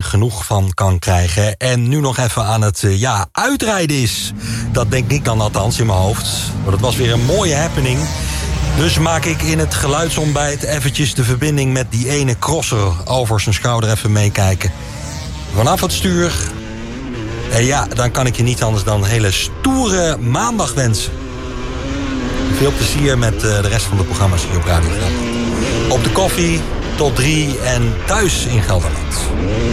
genoeg van kan krijgen. En nu nog even aan het uitrijden is. Dat denk ik dan althans in mijn hoofd. Maar dat was weer een mooie happening. Dus maak ik in het geluidsontbijt eventjes de verbinding met die ene crosser over zijn schouder even meekijken. Vanaf het stuur. En ja, dan kan ik je niet anders dan een hele stoere maandag wensen. Veel plezier met de rest van de programma's hier op Radio Gelderland. Op de koffie, tot 3 en thuis in Gelderland.